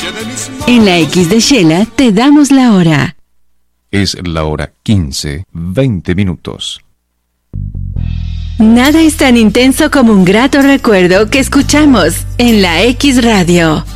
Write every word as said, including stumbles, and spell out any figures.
En la X de Shela te damos la hora. Es la hora quince, veinte minutos. Nada es tan intenso como un grato recuerdo que escuchamos en la X Radio.